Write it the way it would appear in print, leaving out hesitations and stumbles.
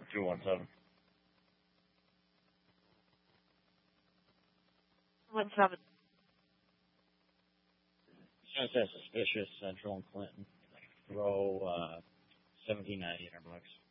217. What's up? Sounds that suspicious. Joel and Clinton throw $17.98 $100.